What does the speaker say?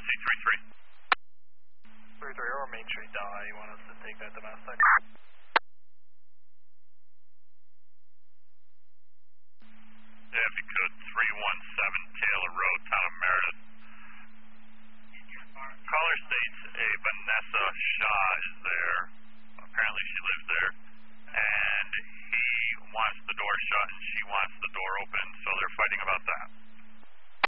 3-3 or Main Street Delhi, you want us to take that domestic? Yeah, if you could, 317 Taylor Road, Town of Meredith. Caller states a Vanessa Shaw is there. Apparently she lives there. And he wants the door shut and she wants the door open, so they're fighting about